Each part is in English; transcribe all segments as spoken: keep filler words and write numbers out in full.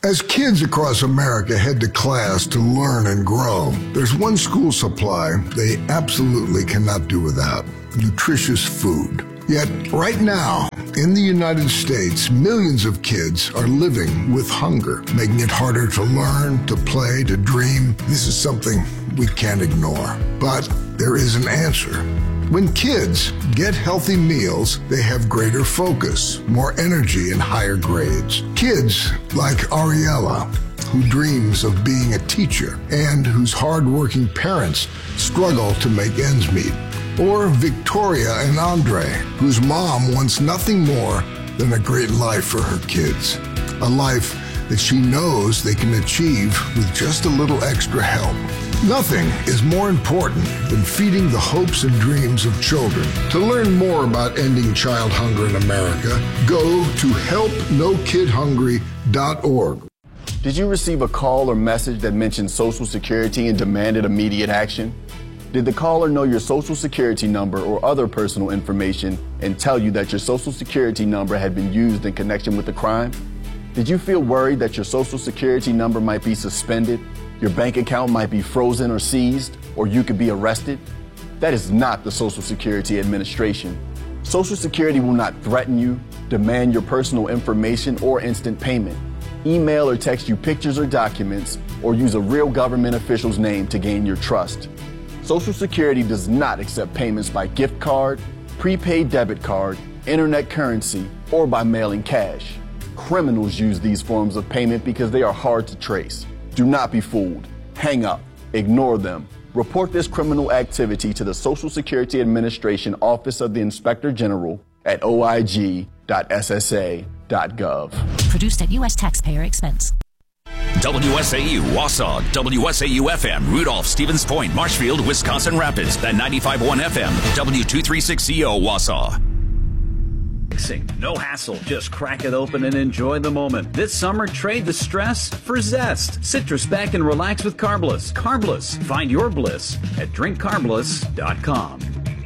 As kids across America head to class to learn and grow, there's one school supply they absolutely cannot do without: nutritious food. Yet, right now, in the United States, millions of kids are living with hunger, making it harder to learn, to play, to dream. This is something we can't ignore. But there is an answer. When kids get healthy meals, they have greater focus, more energy, and higher grades. Kids like Ariella, who dreams of being a teacher and whose hardworking parents struggle to make ends meet. Or Victoria and Andre, whose mom wants nothing more than a great life for her kids. A life that she knows they can achieve with just a little extra help. Nothing is more important than feeding the hopes and dreams of children. To learn more about ending child hunger in America, go to help no kid hungry dot org. Did you receive a call or message that mentioned Social Security and demanded immediate action? Did the caller know your Social Security number or other personal information and tell you that your Social Security number had been used in connection with the crime? Did you feel worried that your Social Security number might be suspended, your bank account might be frozen or seized, or you could be arrested? That is not the Social Security Administration. Social Security will not threaten you, demand your personal information or instant payment, email or text you pictures or documents, or use a real government official's name to gain your trust. Social Security does not accept payments by gift card, prepaid debit card, internet currency, or by mailing cash. Criminals use these forms of payment because they are hard to trace. Do not be fooled. Hang up. Ignore them. Report this criminal activity to the Social Security Administration Office of the Inspector General at O I G dot S S A dot gov. Produced at U S taxpayer expense. W S A U, Wausau, W S A U F M, Rudolph, Stevens Point, Marshfield, Wisconsin Rapids, and ninety-five point one F M, W two thirty-six C O, Wausau. No hassle, just crack it open and enjoy the moment. This summer, trade the stress for zest. Citrus back and relax with Carbliss. Carbliss, find your bliss at drink carbliss dot com.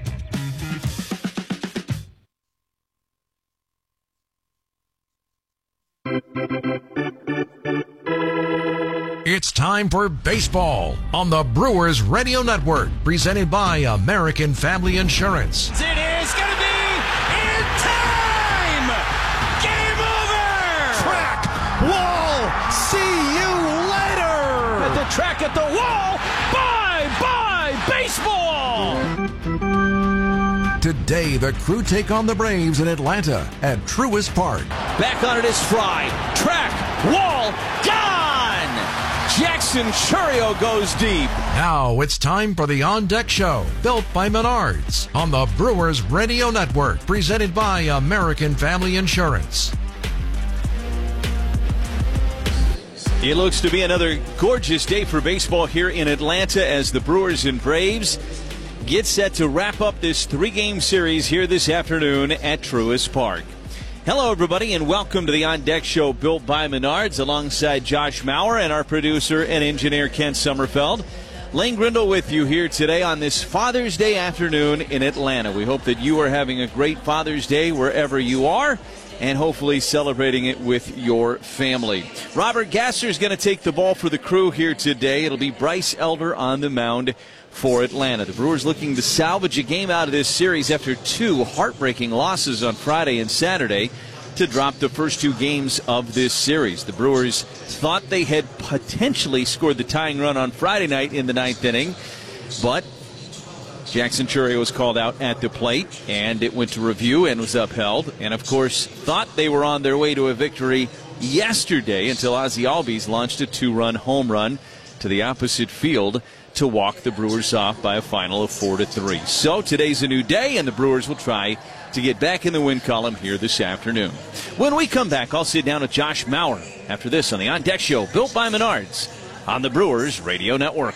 It's time for baseball on the Brewers Radio Network, presented by American Family Insurance. It is going to be in time! Game over! Track, wall, see you later! At the track, at the wall, bye-bye baseball! Today, the Crew take on the Braves in Atlanta at Truist Park. Back on it is Fry. Track, wall, gone! Jackson Chourio goes deep. Now it's time for the On Deck Show, built by Menards, on the Brewers Radio Network, presented by American Family Insurance. It looks to be another gorgeous day for baseball here in Atlanta as the Brewers and Braves get set to wrap up this three-game series here this afternoon at Truist Park. Hello, everybody, and welcome to the On Deck Show built by Menards alongside Josh Maurer and our producer and engineer Ken Sommerfeld. Lane Grindle with you here today on this Father's Day afternoon in Atlanta. We hope that you are having a great Father's Day wherever you are and hopefully celebrating it with your family. Robert Gasser is going to take the ball for the Crew here today. It'll be Bryce Elder on the mound for Atlanta. The Brewers looking to salvage a game out of this series after two heartbreaking losses on Friday and Saturday to drop the first two games of this series. The Brewers thought they had potentially scored the tying run on Friday night in the ninth inning, but Jackson Chourio was called out at the plate, and it went to review and was upheld. And, of course, thought they were on their way to a victory yesterday until Ozzie Albies launched a two-run home run to the opposite field to walk the Brewers off by a final of four to three. So today's a new day, and the Brewers will try to get back in the win column here this afternoon. When we come back, I'll sit down with Josh Maurer after this on the On Deck Show, built by Menards, on the Brewers Radio Network.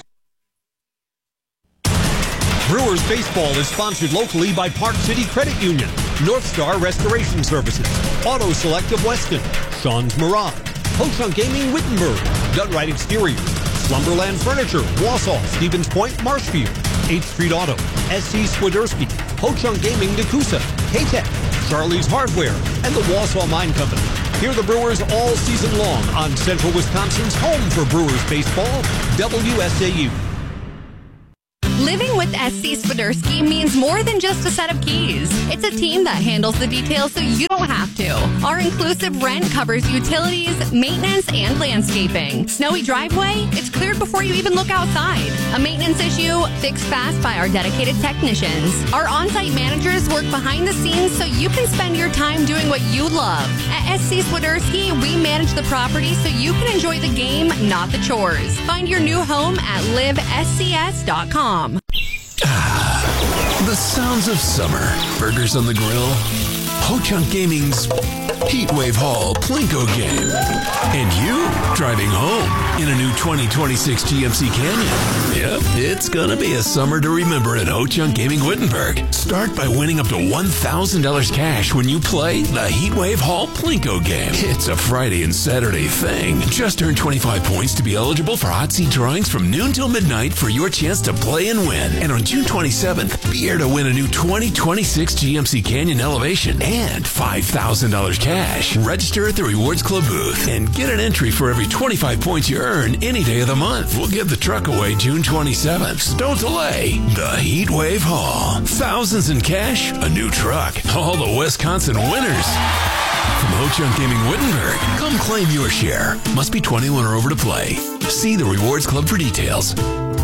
Brewers baseball is sponsored locally by Park City Credit Union, North Star Restoration Services, Auto Select of Weston, Sean's Mirage, Ho-Chunk Gaming Wittenberg, Dunright Exterior, Slumberland Furniture, Wausau, Stevens Point, Marshfield, eighth Street Auto, S C Swiderski, Ho-Chunk Gaming, Nakusa, K-Tech, Charlie's Hardware, and the Wausau Mine Company. Hear the Brewers all season long on Central Wisconsin's home for Brewers baseball, W S A U. Living with S C Swiderski means more than just a set of keys. It's a team that handles the details so you don't have to. Our inclusive rent covers utilities, maintenance, and landscaping. Snowy driveway? It's cleared before you even look outside. A maintenance issue? Fixed fast by our dedicated technicians. Our on-site managers work behind the scenes so you can spend your time doing what you love. At S C Swiderski, we manage the property so you can enjoy the game, not the chores. Find your new home at live s c s dot com. Ah, the sounds of summer. Burgers on the grill. Ho-Chunk Gaming's Heatwave Hall Plinko game. And you driving home in a new twenty twenty-six G M C Canyon. Yep, it's gonna be a summer to remember at Ho-Chunk Gaming Wittenberg. Start by winning up to one thousand dollars cash when you play the Heatwave Hall Plinko game. It's a Friday and Saturday thing. Just earn twenty-five points to be eligible for hot seat drawings from noon till midnight for your chance to play and win. And on June twenty-seventh, be here to win a new twenty twenty-six G M C Canyon Elevation and five thousand dollars cash. Register at the Rewards Club booth and get an entry for every twenty-five points you earn any day of the month. We'll give the truck away June twenty-seventh. So don't delay. The Heatwave Hall. Thousands in cash, a new truck. All the Wisconsin winners. From Ho-Chunk Gaming Wittenberg, come claim your share. Must be twenty-one or over to play. See the Rewards Club for details.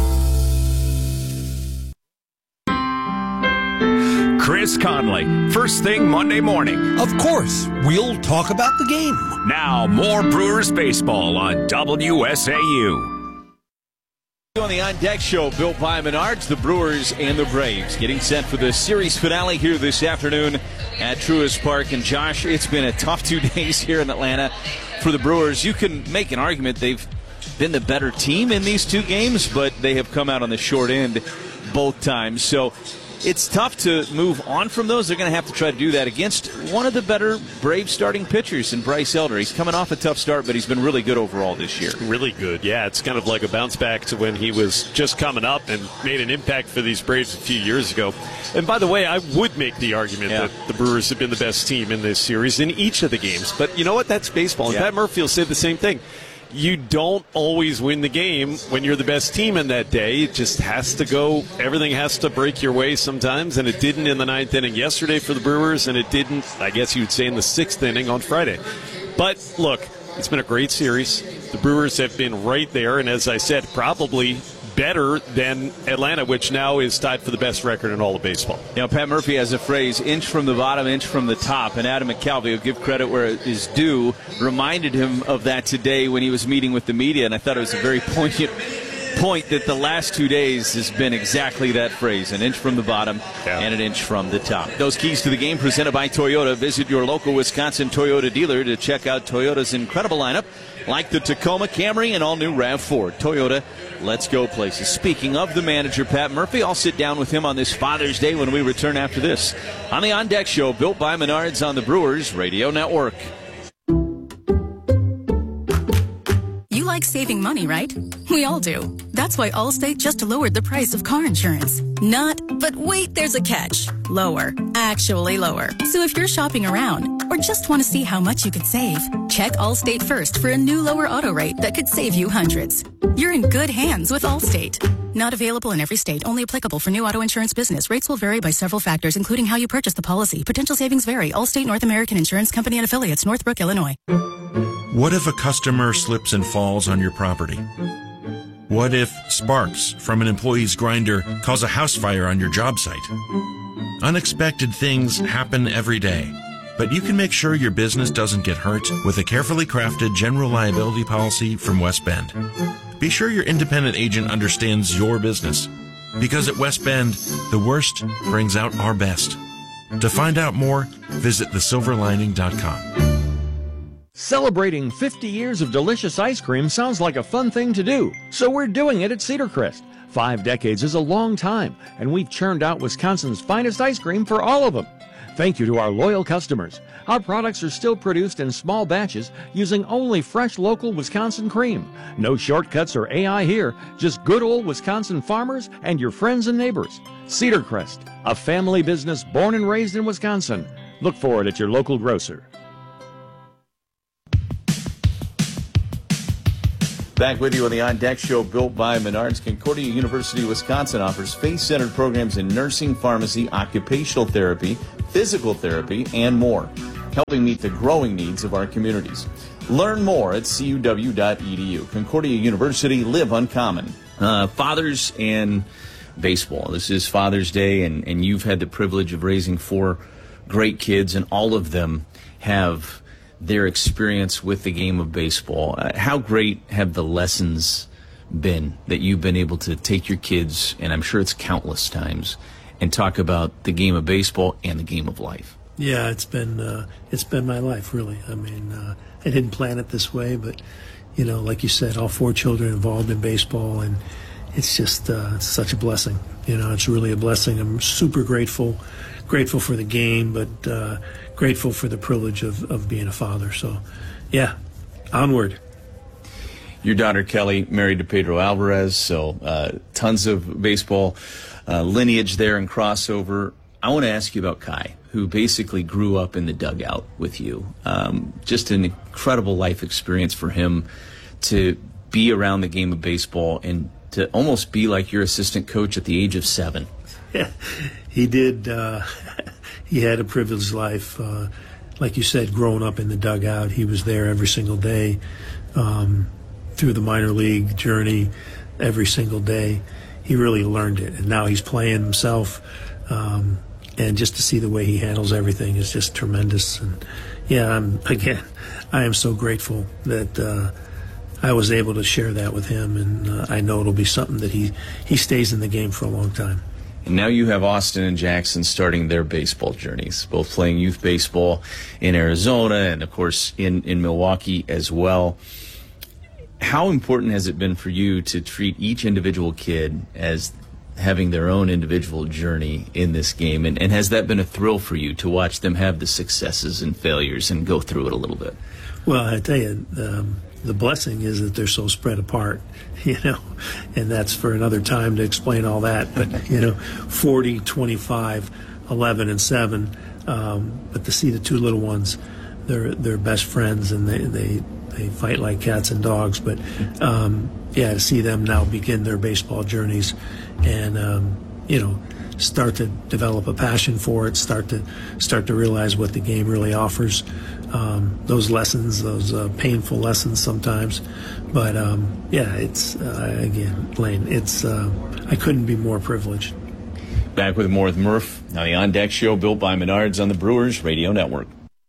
Chris Conley, first thing Monday morning. Of course, we'll talk about the game. Now, more Brewers baseball on W S A U. On the On Deck Show, built by Menards, the Brewers and the Braves, getting set for the series finale here this afternoon at Truist Park. And Josh, it's been a tough two days here in Atlanta for the Brewers. You can make an argument they've been the better team in these two games, but they have come out on the short end both times. So it's tough to move on from those. They're going to have to try to do that against one of the better Braves starting pitchers in Bryce Elder. He's coming off a tough start, but he's been really good overall this year. Really good, yeah. It's kind of like a bounce back to when he was just coming up and made an impact for these Braves a few years ago. And by the way, I would make the argument yeah. that the Brewers have been the best team in this series in each of the games. But you know what? That's baseball. And yeah. Pat Murphy will say the same thing. You don't always win the game when you're the best team in that day. It just has to go, everything has to break your way sometimes, and it didn't in the ninth inning yesterday for the Brewers, and it didn't, I guess you would say, in the sixth inning on Friday. But, look, it's been a great series. The Brewers have been right there, and as I said, probably better than Atlanta, which now is tied for the best record in all of baseball. You know, Pat Murphy has a phrase, inch from the bottom, inch from the top, and Adam McCalvy, will give credit where it is due, reminded him of that today when he was meeting with the media, and I thought it was a very poignant point that the last two days has been exactly that phrase, an inch from the bottom yeah. and an inch from the top. Those keys to the game presented by Toyota. Visit your local Wisconsin Toyota dealer to check out Toyota's incredible lineup, like the Tacoma, Camry, and all-new RAV four. Toyota, let's go places. Speaking of the manager, Pat Murphy, I'll sit down with him on this Father's Day when we return after this on the On Deck Show, built by Menards on the Brewers Radio Network. You like saving money, right? We all do. That's why Allstate just lowered the price of car insurance. Not, but wait, there's a catch. Lower. Actually lower. So if you're shopping around or just want to see how much you could save, check Allstate first for a new lower auto rate that could save you hundreds. You're in good hands with Allstate. Not available in every state. Only applicable for new auto insurance business. Rates will vary by several factors, including how you purchase the policy. Potential savings vary. Allstate North American Insurance Company and Affiliates, Northbrook, Illinois. What if a customer slips and falls on your property? What if sparks from an employee's grinder cause a house fire on your job site? Unexpected things happen every day, but you can make sure your business doesn't get hurt with a carefully crafted general liability policy from West Bend. Be sure your independent agent understands your business, because at West Bend, the worst brings out our best. To find out more, visit the silver lining dot com. Celebrating fifty years of delicious ice cream sounds like a fun thing to do, so we're doing it at Cedar Crest. Five decades is a long time, and we've churned out Wisconsin's finest ice cream for all of them. Thank you to our loyal customers. Our products are still produced in small batches using only fresh local Wisconsin cream. No shortcuts or A I here, just good old Wisconsin farmers and your friends and neighbors. Cedar Crest, a family business born and raised in Wisconsin. Look for it at your local grocer. Back with you on the On Deck Show, built by Menards. Concordia University, Wisconsin offers faith-centered programs in nursing, pharmacy, occupational therapy, physical therapy, and more, helping meet the growing needs of our communities. Learn more at C U W dot E D U. Concordia University, live uncommon. Uh, fathers and baseball. This is Father's Day, and, and you've had the privilege of raising four great kids, and all of them have their experience with the game of baseball. Uh, how great have the lessons been that you've been able to take your kids, and I'm sure it's countless times, and talk about the game of baseball and the game of life? Yeah, it's been uh, it's been my life, really. I mean, uh, I didn't plan it this way, but, you know, like you said, all four children involved in baseball, and it's just uh, it's such a blessing. You know, it's really a blessing. I'm super grateful, grateful for the game, but uh, grateful for the privilege of, of being a father. So, yeah, onward. Your daughter, Kelly, married to Pedro Alvarez, so uh, tons of baseball uh, lineage there and crossover. I want to ask you about Kai, who basically grew up in the dugout with you. Um, just an incredible life experience for him to be around the game of baseball and to almost be like your assistant coach at the age of seven. Yeah, he did. Uh, he had a privileged life. Uh, like you said, growing up in the dugout, he was there every single day um, through the minor league journey every single day. He really learned it, and now he's playing himself. Um, And just to see the way he handles everything is just tremendous. And yeah, I'm again, I am so grateful that uh, I was able to share that with him, and uh, I know it'll be something that he he stays in the game for a long time. And now you have Austin and Jackson starting their baseball journeys, both playing youth baseball in Arizona and, of course, in, in Milwaukee as well. How important has it been for you to treat each individual kid as having their own individual journey in this game, and, and has that been a thrill for you to watch them have the successes and failures and go through it a little bit? Well, I tell you, um, the blessing is that they're so spread apart, you know, and that's for another time to explain all that. But, you know, forty, twenty-five, eleven, and seven, um, but to see the two little ones, they're they're best friends, and they they, they fight like cats and dogs. But, um, yeah, to see them now begin their baseball journeys and, um, you know, start to develop a passion for it, start to start to realize what the game really offers. Um, those lessons, those uh, painful lessons sometimes. But, um, yeah, it's, uh, again, Lane, it's, uh, I couldn't be more privileged. Back with more with Murph, now the On Deck Show, built by Menards on the Brewers Radio Network.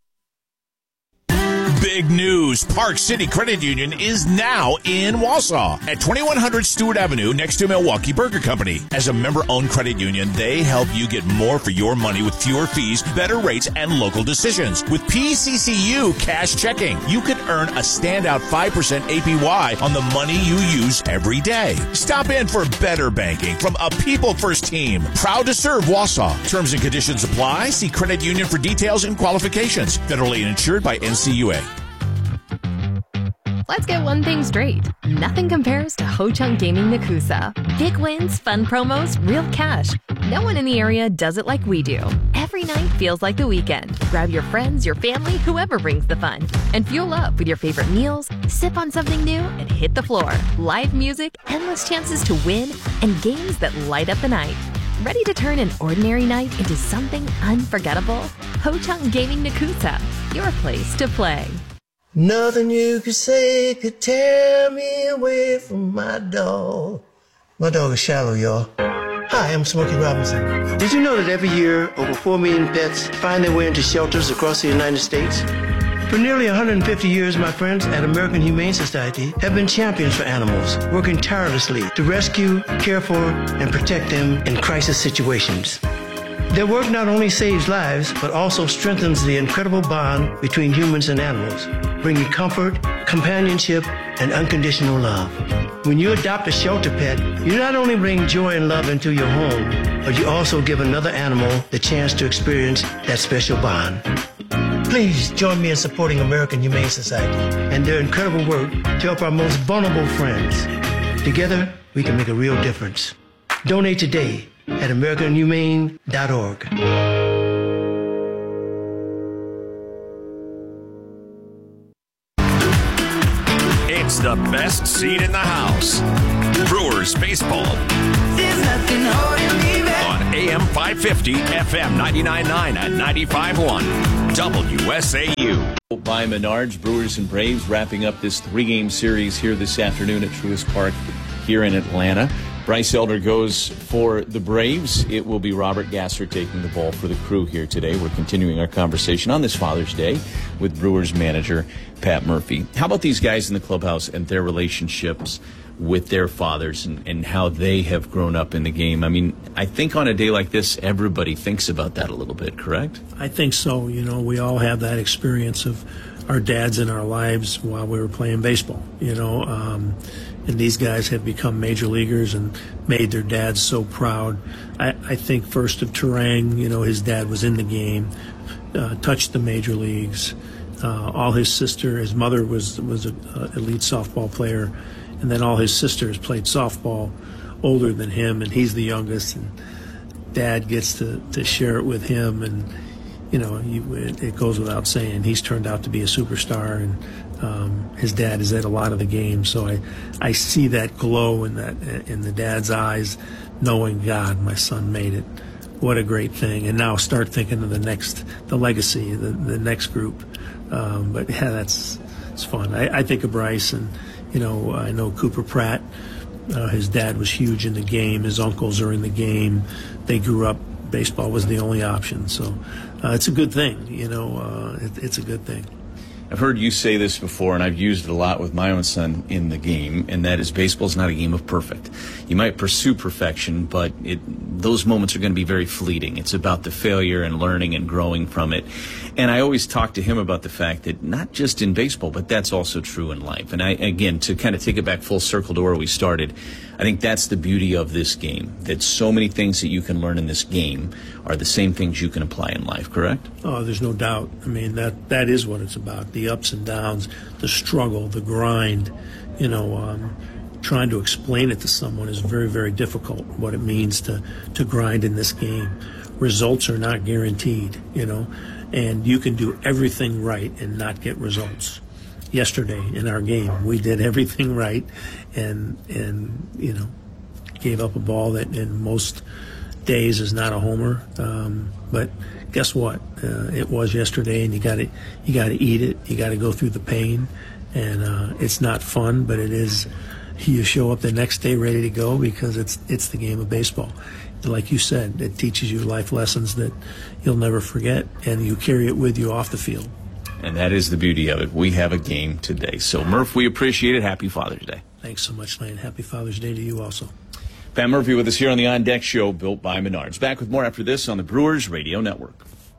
Big news. Park City Credit Union is now in Wausau at twenty-one hundred Stewart Avenue next to Milwaukee Burger Company. As a member-owned credit union, they help you get more for your money with fewer fees, better rates, and local decisions. With P C C U Cash Checking, you can earn a standout five percent A P Y on the money you use every day. Stop in for better banking from a people-first team. Proud to serve Wausau. Terms and conditions apply. See credit union for details and qualifications. Federally insured by N C U A. Let's get one thing straight. Nothing compares to Ho-Chunk Gaming Nakusa. Big wins, fun promos, real cash. No one in the area does it like we do. Every night feels like the weekend. Grab your friends, your family, whoever brings the fun. And fuel up with your favorite meals, sip on something new, and hit the floor. Live music, endless chances to win, and games that light up the night. Ready to turn an ordinary night into something unforgettable? Ho-Chunk Gaming Nakusa, your place to play. Nothing you could say could tear me away from my dog. My dog is Shallow, y'all. Hi, I'm Smokey Robinson. Did you know that every year, over four million pets find their way into shelters across the United States? For nearly one hundred fifty years, my friends at American Humane Society have been champions for animals, working tirelessly to rescue, care for, and protect them in crisis situations. Their work not only saves lives, but also strengthens the incredible bond between humans and animals, bringing comfort, companionship, and unconditional love. When you adopt a shelter pet, you not only bring joy and love into your home, but you also give another animal the chance to experience that special bond. Please join me in supporting American Humane Society and their incredible work to help our most vulnerable friends. Together, we can make a real difference. Donate today at american humane dot org. It's the best seat in the house. Brewers baseball. There's nothing holding me back. On A M five fifty, F M ninety-nine point nine and ninety-five point one, W S A U. By Menards, Brewers and Braves wrapping up this three-game series here this afternoon at Truist Park here in Atlanta. Bryce Elder goes for the Braves. It will be Robert Gasser taking the ball for the Crew here today. We're continuing our conversation on this Father's Day with Brewers manager Pat Murphy. How about these guys in the clubhouse and their relationships with their fathers and, and how they have grown up in the game? I mean, I think on a day like this, everybody thinks about that a little bit, correct? I think so. You know, we all have that experience of our dads in our lives while we were playing baseball, you know. Um, and these guys have become major leaguers and made their dads so proud. I, I think first of Turang, you know, his dad was in the game, uh, touched the major leagues. Uh, all his sister, his mother was was an elite softball player, and then all his sisters played softball older than him, and he's the youngest, and Dad gets to, to share it with him, and you know, you, it, it goes without saying, he's turned out to be a superstar, and um, his dad is at a lot of the games, so I, I see that glow in that in the dad's eyes, knowing, God, my son made it. What a great thing. And now start thinking of the next, the legacy, the, the next group. Um, but yeah, that's it's fun. I, I think of Bryce, and you know, I know Cooper Pratt. Uh, his dad was huge in the game. His uncles are in the game. They grew up. Baseball was the only option. So uh, it's a good thing. You know, uh, it, it's a good thing. I've heard you say this before, and I've used it a lot with my own son in the game, and that is baseball is not a game of perfect. You might pursue perfection, but it, those moments are going to be very fleeting. It's about the failure and learning and growing from it. And I always talk to him about the fact that not just in baseball, but that's also true in life. And I, again, to kind of take it back full circle to where we started, I think that's the beauty of this game, that so many things that you can learn in this game are the same things you can apply in life, correct? Oh, there's no doubt. I mean, that that is what it's about, the ups and downs, the struggle, the grind. You know, um, trying to explain it to someone is very, very difficult, what it means to, to grind in this game. Results are not guaranteed, you know, and you can do everything right and not get results. Yesterday in our game, we did everything right and, and you know, gave up a ball that in most days is not a homer. Um, but guess what? Uh, it was yesterday, and you got to you got to eat it. You got to go through the pain, and uh, it's not fun, but it is. You show up the next day ready to go because it's it's the game of baseball. Like you said, it teaches you life lessons that you'll never forget, and you carry it with you off the field. And that is the beauty of it. We have a game today. So, Murph, we appreciate it. Happy Father's Day. Thanks so much, Lane. Happy Father's Day to you also. Pat Murphy with us here on the On Deck Show, built by Menards. Back with more after this on the Brewers Radio Network.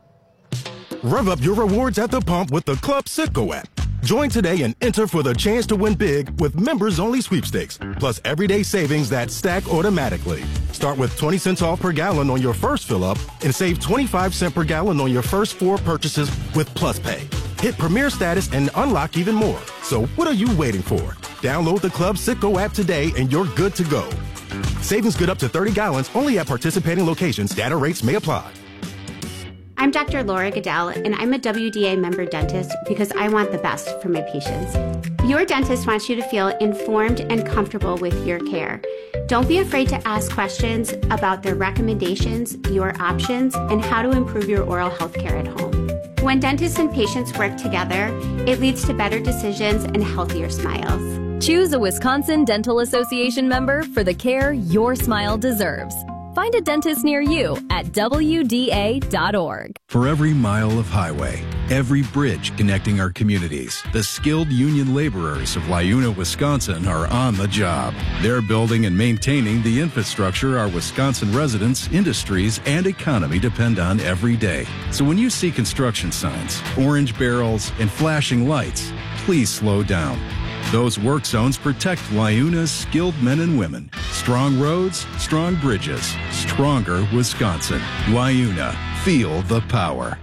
Rev up your rewards at the pump with the Club Citgo app. Join today and enter for the chance to win big with members-only sweepstakes, plus everyday savings that stack automatically. Start with twenty cents off per gallon on your first fill-up and save twenty-five cents per gallon on your first four purchases with Plus Pay. Hit Premier status and unlock even more. So what are you waiting for? Download the Club Citgo app today and you're good to go. Savings good up to thirty gallons only at participating locations. Data rates may apply. I'm Doctor Laura Goodell, and I'm a W D A member dentist because I want the best for my patients. Your dentist wants you to feel informed and comfortable with your care. Don't be afraid to ask questions about their recommendations, your options, and how to improve your oral health care at home. When dentists and patients work together, it leads to better decisions and healthier smiles. Choose a Wisconsin Dental Association member for the care your smile deserves. Find a dentist near you at W D A dot org. For every mile of highway, every bridge connecting our communities, the skilled union laborers of Lyuna, Wisconsin are on the job. They're building and maintaining the infrastructure our Wisconsin residents, industries, and economy depend on every day. So when you see construction signs, orange barrels, and flashing lights, please slow down. Those work zones protect Lyuna's skilled men and women. Strong roads, strong bridges, stronger Wisconsin. Lyuna, feel the power.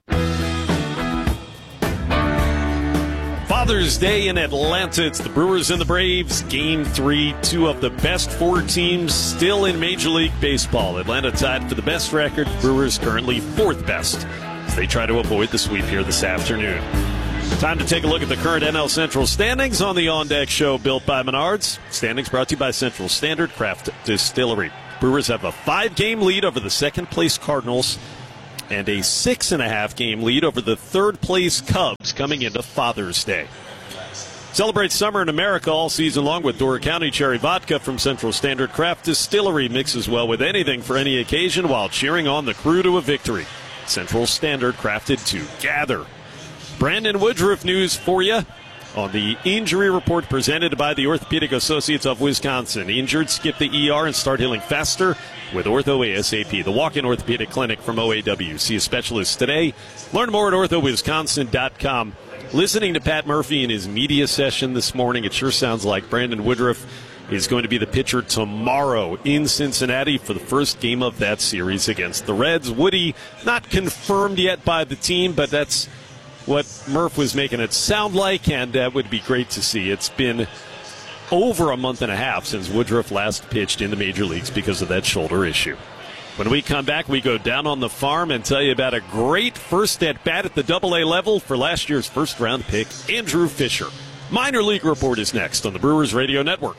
Father's Day in Atlanta. It's the Brewers and the Braves. Game three, two of the best four teams still in Major League Baseball. Atlanta tied for the best record. Brewers currently fourth best as they try to avoid the sweep here this afternoon. Time to take a look at the current N L Central standings on the On Deck Show, built by Menards. Standings brought to you by Central Standard Craft Distillery. Brewers have a five-game lead over the second-place Cardinals and a six-and-a-half game lead over the third-place Cubs coming into Father's Day. Celebrate summer in America all season long with Door County Cherry Vodka from Central Standard Craft Distillery. Mixes well with anything for any occasion while cheering on the crew to a victory. Central Standard, crafted to gather. Brandon Woodruff news for you on the injury report presented by the Orthopedic Associates of Wisconsin. Injured, skip the E R and start healing faster with Ortho ASAP, the walk-in orthopedic clinic from O A W. See a specialist today. Learn more at ortho wisconsin dot com. Listening to Pat Murphy in his media session this morning, it sure sounds like Brandon Woodruff is going to be the pitcher tomorrow in Cincinnati for the first game of that series against the Reds. Woody, not confirmed yet by the team, but that's what Murph was making it sound like, and that would be great to see. It's been over a month and a half since Woodruff last pitched in the major leagues because of that shoulder issue. When we come back, we go down on the farm and tell you about a great first at-bat at the double A level for last year's first-round pick, Andrew Fisher. Minor League Report is next on the Brewers Radio Network.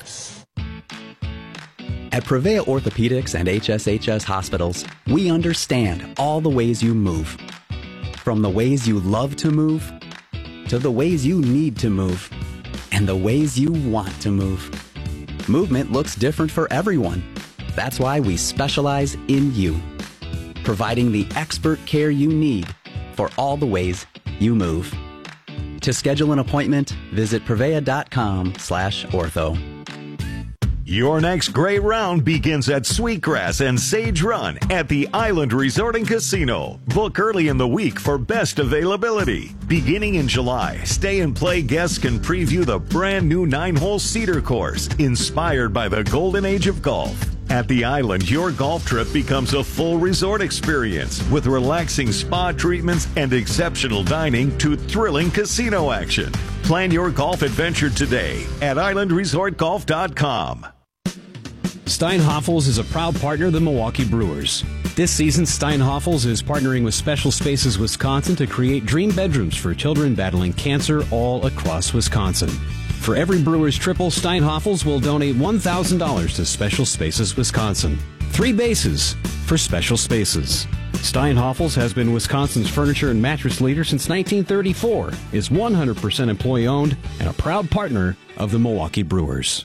At Prevea Orthopedics and H S H S Hospitals, we understand all the ways you move. From the ways you love to move, to the ways you need to move, and the ways you want to move. Movement looks different for everyone. That's why we specialize in you, providing the expert care you need for all the ways you move. To schedule an appointment, visit prevea.com slash ortho. Your next great round begins at Sweetgrass and Sage Run at the Island Resort and Casino. Book early in the week for best availability. Beginning in July, Stay and Play guests can preview the brand new nine-hole Cedar course, inspired by the golden age of golf. At the Island, your golf trip becomes a full resort experience with relaxing spa treatments and exceptional dining to thrilling casino action. Plan your golf adventure today at island resort golf dot com. Steinhoffels is a proud partner of the Milwaukee Brewers. This season, Steinhoffels is partnering with Special Spaces Wisconsin to create dream bedrooms for children battling cancer all across Wisconsin. For every Brewers triple, Steinhoffels will donate one thousand dollars to Special Spaces Wisconsin. Three bases for Special Spaces. Steinhoffels has been Wisconsin's furniture and mattress leader since nineteen thirty-four, is one hundred percent employee-owned, and a proud partner of the Milwaukee Brewers.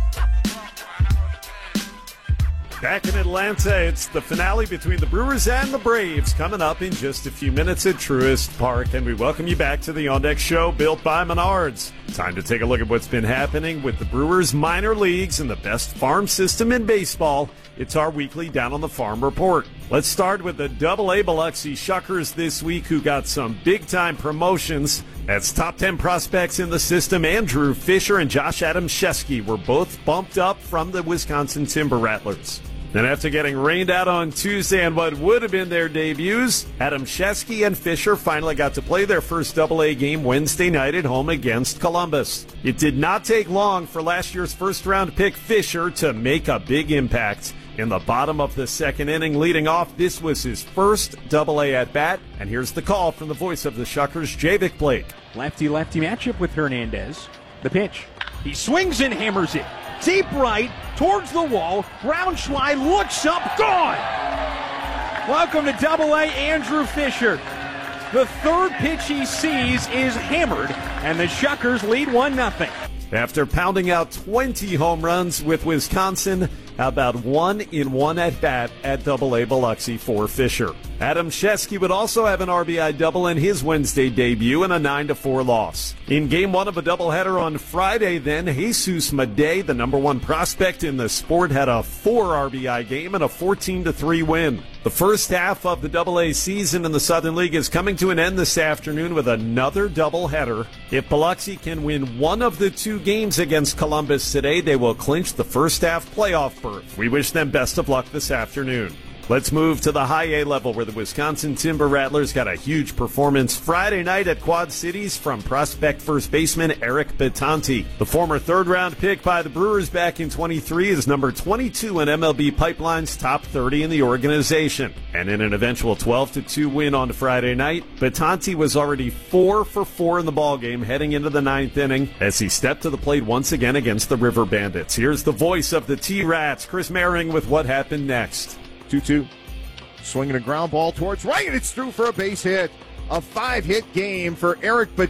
Back in Atlanta, it's the finale between the Brewers and the Braves coming up in just a few minutes at Truist Park, and we welcome you back to the On Deck Show, built by Menards. Time to take a look at what's been happening with the Brewers minor leagues and the best farm system in baseball. It's our weekly Down on the Farm report. Let's start with the double A Biloxi Shuckers this week, who got some big-time promotions. That's top ten prospects in the system. Andrew Fisher and Josh Adamszewski were both bumped up from the Wisconsin Timber Rattlers. Then after getting rained out on Tuesday on what would have been their debuts, Adamszewski and Fisher finally got to play their first double A game Wednesday night at home against Columbus. It did not take long for last year's first-round pick Fisher to make a big impact. In the bottom of the second inning, leading off, this was his first double A at-bat, and here's the call from the voice of the Shuckers, Javik Blake. Lefty-lefty matchup with Hernandez. The pitch. He swings and hammers it. Deep right, towards the wall. Braunschweig looks up, gone! Welcome to double A, Andrew Fisher. The third pitch he sees is hammered, and the Shuckers lead one nothing. After pounding out twenty home runs with Wisconsin, how about one in one at-bat at double A Biloxi for Fisher. Adamszewski would also have an R B I double in his Wednesday debut in a nine to four loss. In game one of a doubleheader on Friday, then, Jesus Madej, the number one prospect in the sport, had a four R B I game and a fourteen to three win. The first half of the double A season in the Southern League is coming to an end this afternoon with another doubleheader. If Biloxi can win one of the two games against Columbus today, they will clinch the first half playoff berth. We wish them best of luck this afternoon. Let's move to the high A level where the Wisconsin Timber Rattlers got a huge performance Friday night at Quad Cities from prospect first baseman Eric Betanti. The former third-round pick by the Brewers back in twenty-three is number twenty-two in M L B Pipeline's top thirty in the organization. And in an eventual twelve to two win on Friday night, Betanti was already four for four in the ballgame heading into the ninth inning as he stepped to the plate once again against the River Bandits. Here's the voice of the T-Rats, Chris Merring, with what happened next. two two. Swinging a ground ball towards right, and it's through for a base hit. A five-hit game for Eric Betanti.